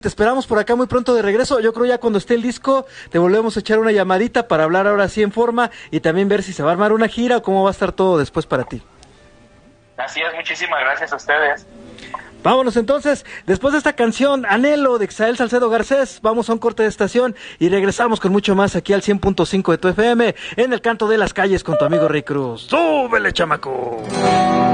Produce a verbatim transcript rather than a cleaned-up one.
Te esperamos por acá muy pronto de regreso. Yo creo ya cuando esté el disco te volvemos a echar una llamadita para hablar ahora sí en forma y también ver si se va a armar una gira o cómo va a estar todo después para ti. Así es, muchísimas gracias a ustedes. Vámonos entonces, después de esta canción Anhelo de Xael Salcedo Garcés, vamos a un corte de estación y regresamos con mucho más aquí al cien punto cinco de tu F M en el canto de las calles con tu amigo Rey Cruz. ¡Súbele, chamaco!